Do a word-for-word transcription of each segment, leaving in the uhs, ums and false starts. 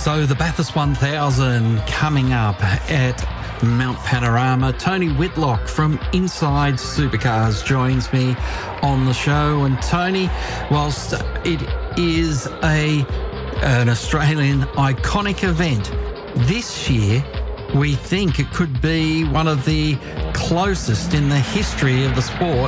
So the Bathurst one thousand coming up at Mount Panorama. Tony Whitlock from Inside Supercars joins me on the show. And Tony, whilst it is a an Australian iconic event, this year we think it could be one of the closest in the history of the sport.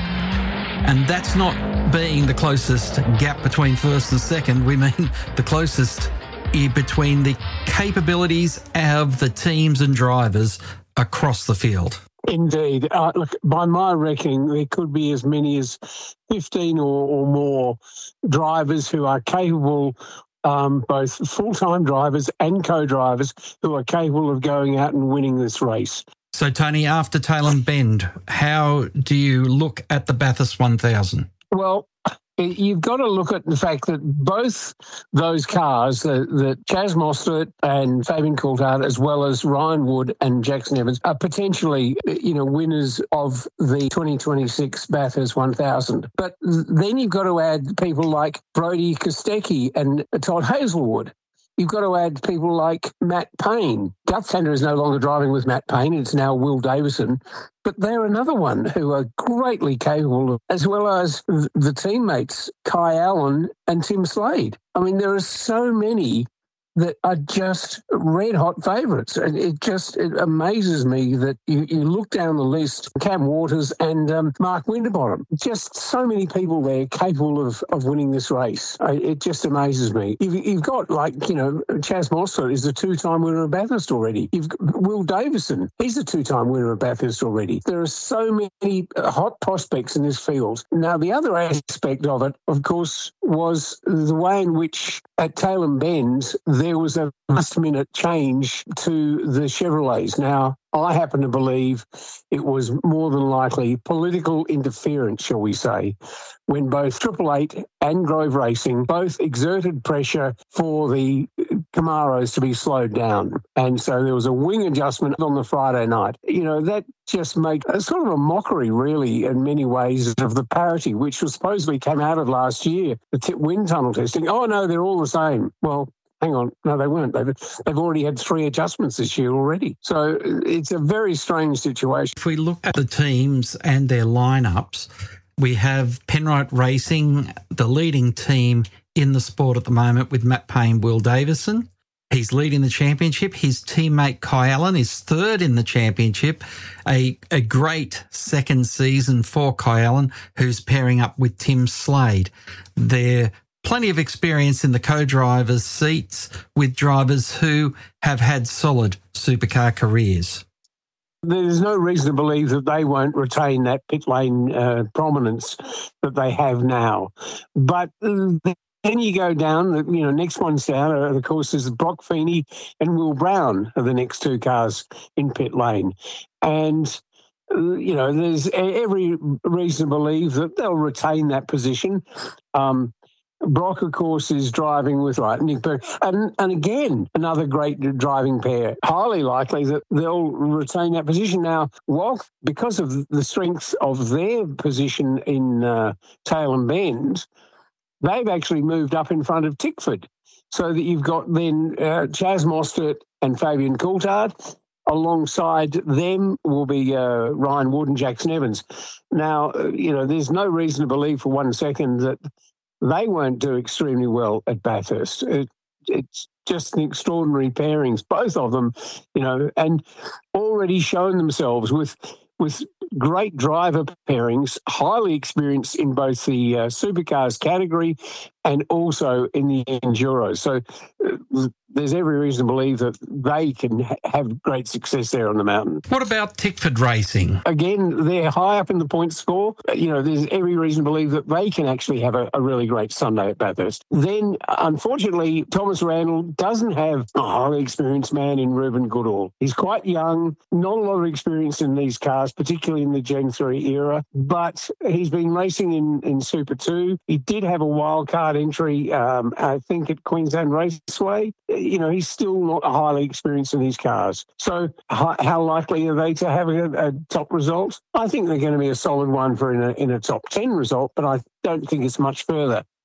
And that's not being the closest gap between first and second. We mean the closest between the capabilities of the teams and drivers across the field. Indeed. Uh, look, by my reckoning, there could be as many as fifteen or, or more drivers who are capable, um, both full-time drivers and co-drivers, who are capable of going out and winning this race. So, Tony, after Tailem Bend, how do you look at the Bathurst one thousand? Well, you've got to look at the fact that both those cars, that, that Chaz Mostert and Fabian Coulthard, as well as Ryan Wood and Jackson Evans, are potentially, you know, winners of the twenty twenty-six Bathurst one thousand. But then you've got to add people like Brody Kostecki and Todd Hazelwood. You've got to add people like Matt Payne. Guth Sander is no longer driving with Matt Payne. It's now Will Davison. But they're another one who are greatly capable, of, as well as the teammates, Kai Allen and Tim Slade. I mean, there are so many that are just red-hot favourites. And it just it amazes me that you, you look down the list, Cam Waters and um, Mark Winterbottom, just so many people there capable of, of winning this race. It just amazes me. You've, you've got, like, you know, Chaz Mostert is a two-time winner of Bathurst already. You've got Will Davison, he's a two-time winner of Bathurst already. There are so many hot prospects in this field. Now, the other aspect of it, of course, was the way in which at Tailem Bend, there was a last-minute change to the Chevrolets. Now, I happen to believe it was more than likely political interference, shall we say, when both Triple Eight and Grove Racing both exerted pressure for the Camaros to be slowed down. And so there was a wing adjustment on the Friday night. You know, that just makes a sort of a mockery, really, in many ways, of the parity, which was supposedly came out of last year, the tip wind tunnel testing. Oh, no, they're all the same. Well, hang on. No, they weren't. They've, they've already had three adjustments this year already. So it's a very strange situation. If we look at the teams and their lineups, we have Penrite Racing, the leading team in the sport at the moment, with Matt Payne, Will Davison. He's leading the championship. His teammate Kai Allen is third in the championship. A, a great second season for Kai Allen, who's pairing up with Tim Slade. They're plenty of experience in the co-drivers' seats with drivers who have had solid supercar careers. There's no reason to believe that they won't retain that pit lane uh, prominence that they have now. But uh, then you go down, you know, next one's down, uh, of course, is Brock Feeney and Will Brown are the next two cars in pit lane. And uh, you know, there's every reason to believe that they'll retain that position. Um, Brock, of course, is driving with like Nick Berg. And, and again, another great driving pair. Highly likely that they'll retain that position. Now, Walk, because of the strength of their position in uh, Tailem Bend, they've actually moved up in front of Tickford. So that you've got then uh, Chaz Mostert and Fabian Coulthard. Alongside them will be uh, Ryan Wood and Jackson Evans. Now, uh, you know, there's no reason to believe for one second that they won't do extremely well at Bathurst. It, it's just an extraordinary pairings, both of them, you know, and already shown themselves with with great driver pairings, highly experienced in both the uh, supercars category and also in the Enduros. So uh, there's every reason to believe that they can ha- have great success there on the mountain. What about Tickford Racing? Again, they're high up in the point score. You know, there's every reason to believe that they can actually have a, a really great Sunday at Bathurst. Then, unfortunately, Thomas Randall doesn't have a highly experienced man in Ruben Goodall. He's quite young, not a lot of experience in these cars, particularly in the Gen three era, but he's been racing in, in Super two. He did have a wild card entry, um, I think, at Queensland Raceway. You know, he's still not highly experienced in these cars. So how, how likely are they to have a, a top result? I think they're going to be a solid one for in a, in a top ten result, but I don't think it's much further.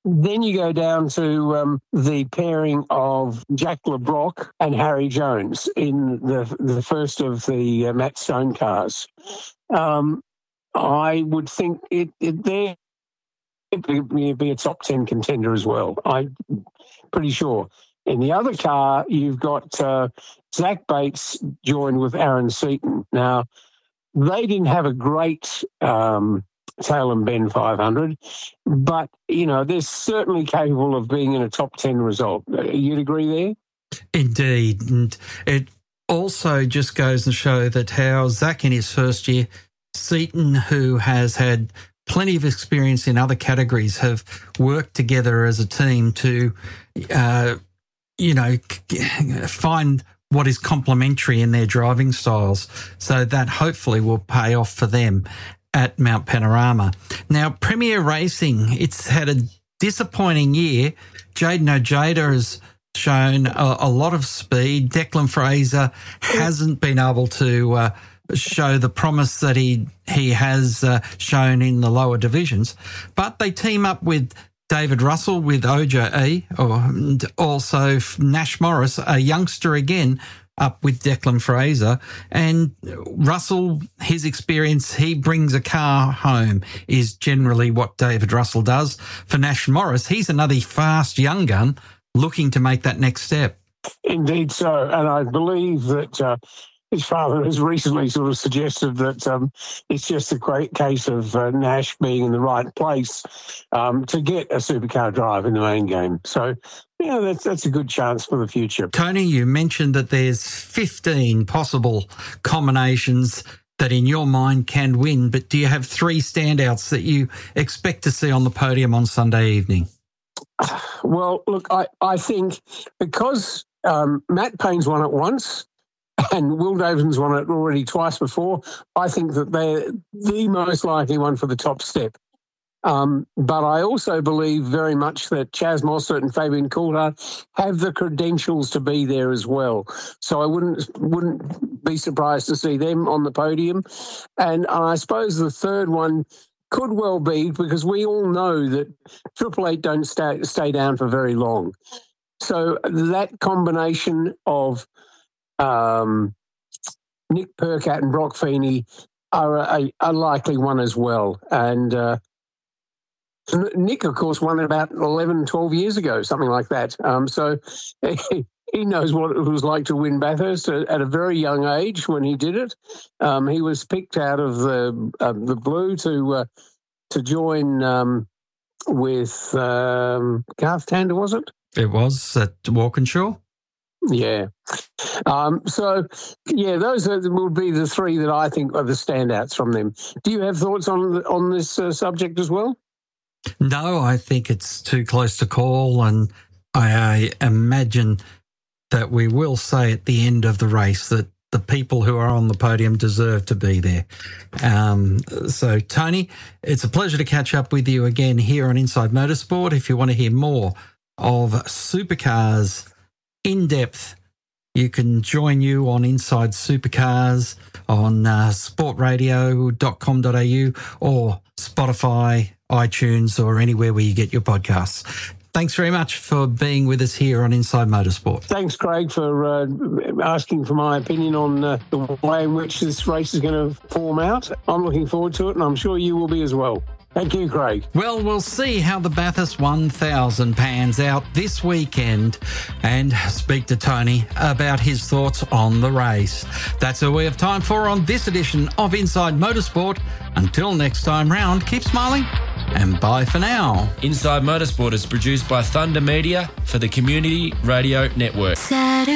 Then you go down to um, the pairing of Jack Le Brocq and Harry Jones in the the first of the uh, Matt Stone cars. Um, I would think it, it there would be a top ten contender as well. I'm pretty sure. In the other car, you've got uh, Zach Bates joined with Aaron Seaton. Now, they didn't have a great um, Salem Bend five hundred, but, you know, they're certainly capable of being in a top ten result. You'd agree there? Indeed. And it also just goes to show that how Zach in his first year, Seaton, who has had plenty of experience in other categories, have worked together as a team to, uh, you know, find what is complementary in their driving styles. So that hopefully will pay off for them at Mount Panorama. Now, Premier Racing, it's had a disappointing year. Jaden Ojeda has shown a, a lot of speed. Declan Fraser hasn't been able to uh, show the promise that he he has uh, shown in the lower divisions. But they team up with David Russell with O J E, and also Nash Morris, a youngster again, up with Declan Fraser. And Russell, his experience, he brings a car home, is generally what David Russell does. For Nash Morris, he's another fast young gun looking to make that next step. Indeed so. And I believe that uh, his father has recently sort of suggested that um, it's just a great case of uh, Nash being in the right place um, to get a supercar drive in the main game. So, yeah, that's that's a good chance for the future. Tony, you mentioned that there's fifteen possible combinations that in your mind can win, but do you have three standouts that you expect to see on the podium on Sunday evening? Well, look, I, I think because um, Matt Payne's won it once, and Will Davison's won it already twice before, I think that they're the most likely one for the top step. Um, but I also believe very much that Chaz Mostert and Fabian Coulthard have the credentials to be there as well. So I wouldn't wouldn't be surprised to see them on the podium. And I suppose the third one could well be, because we all know that Triple Eight don't stay, stay down for very long. So that combination of Um, Nick Percat and Brock Feeney are a, a likely one as well. And uh, Nick, of course, won about eleven, twelve years ago, something like that. Um, so he, he knows what it was like to win Bathurst at a very young age when he did it. Um, he was picked out of the uh, the blue to uh, to join um, with um, Garth Tander, was it? It was at Walkinshaw. Yeah. Um, so, yeah, those are, will be the three that I think are the standouts from them. Do you have thoughts on on this uh, subject as well? No, I think it's too close to call, and I, I imagine that we will say at the end of the race that the people who are on the podium deserve to be there. Um, so, Tony, it's a pleasure to catch up with you again here on Inside Motorsport. If you want to hear more of supercars in depth, you can join you on Inside Supercars on uh, sport radio dot com dot a u or Spotify, iTunes, or anywhere where you get your podcasts. Thanks very much for being with us here on Inside Motorsport. Thanks, Craig, for uh, asking for my opinion on uh, the way in which this race is going to form out. I'm looking forward to it, and I'm sure you will be as well. Thank you, Craig. Well, we'll see how the Bathurst one thousand pans out this weekend and speak to Tony about his thoughts on the race. That's all we have time for on this edition of Inside Motorsport. Until next time round, keep smiling and bye for now. Inside Motorsport is produced by Thunder Media for the Community Radio Network.